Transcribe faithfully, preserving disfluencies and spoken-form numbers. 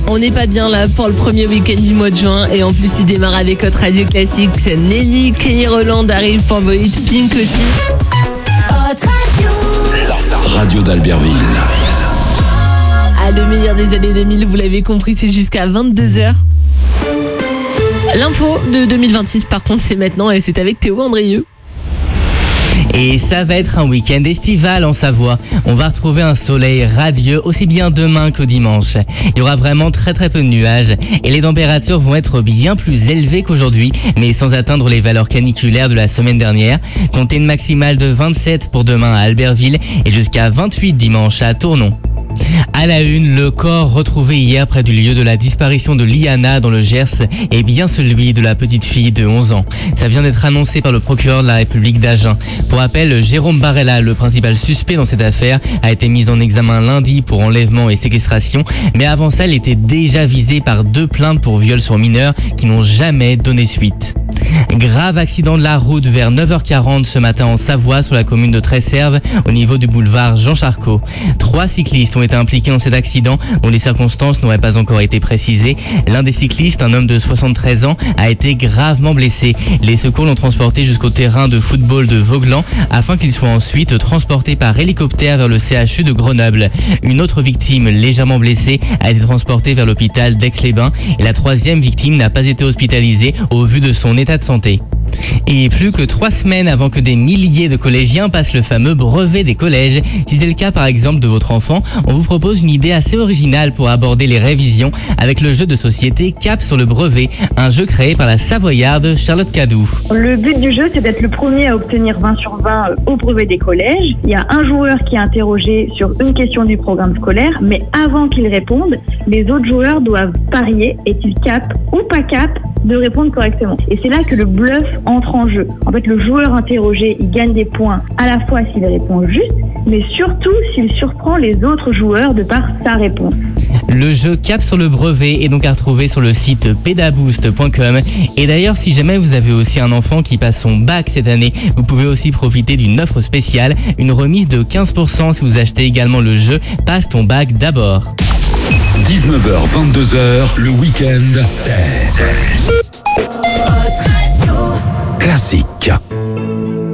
On n'est pas bien là pour le premier week-end du mois de juin et en plus il démarre avec notre radio classique. C'est Nelly, Kelly Roland arrive pour Void, Pink aussi. Haute radio. La radio d'Albertville. Ah, le meilleur des années deux mille, vous l'avez compris, c'est jusqu'à vingt-deux heures. L'info de deux mille vingt-six par contre c'est maintenant et c'est avec Théo Andrieux. Et ça va être un week-end estival en Savoie. On va retrouver un soleil radieux aussi bien demain que dimanche. Il y aura vraiment très très peu de nuages et les températures vont être bien plus élevées qu'aujourd'hui, mais sans atteindre les valeurs caniculaires de la semaine dernière. Comptez une maximale de vingt-sept pour demain à Albertville et jusqu'à vingt-huit dimanche à Tournon. À la une, le corps retrouvé hier près du lieu de la disparition de Liana dans le Gers est bien celui de la petite fille de onze ans. Ça vient d'être annoncé par le procureur de la République d'Agen. Pour rappel, Jérôme Barella, le principal suspect dans cette affaire, a été mis en examen lundi pour enlèvement et séquestration, mais avant ça, il était déjà visé par deux plaintes pour viol sur mineur qui n'ont jamais donné suite. Grave accident de la route vers neuf heures quarante ce matin en Savoie sur la commune de Tresserve au niveau du boulevard Jean Charcot. Trois cyclistes ont été impliqués dans cet accident dont les circonstances n'auraient pas encore été précisées. L'un des cyclistes, un homme de soixante-treize ans, a été gravement blessé. Les secours l'ont transporté jusqu'au terrain de football de Vaugelan afin qu'il soit ensuite transporté par hélicoptère vers le C H U de Grenoble. Une autre victime légèrement blessée a été transportée vers l'hôpital d'Aix-les-Bains et la troisième victime n'a pas été hospitalisée au vu de son état de santé. Et plus que trois semaines avant que des milliers de collégiens passent le fameux brevet des collèges. Si c'est le cas par exemple de votre enfant, on vous propose une idée assez originale pour aborder les révisions avec le jeu de société Cap sur le brevet, un jeu créé par la Savoyarde Charlotte Cadou. Le but du jeu, c'est d'être le premier à obtenir vingt sur vingt au brevet des collèges. Il y a un joueur qui est interrogé sur une question du programme scolaire, mais avant qu'il réponde, les autres joueurs doivent parier est-il cap ou pas cap de répondre correctement. Et c'est là que le bluff entre en jeu. En fait, le joueur interrogé, il gagne des points à la fois s'il répond juste, mais surtout s'il surprend les autres joueurs de par sa réponse. Le jeu Cap sur le brevet est donc à retrouver sur le site pedaboost point com. Et d'ailleurs, si jamais vous avez aussi un enfant qui passe son bac cette année, vous pouvez aussi profiter d'une offre spéciale, une remise de quinze pour cent si vous achetez également le jeu Passe ton bac d'abord. dix-neuf heures vingt-deux heures, le week-end, c'est Haute radio. classique.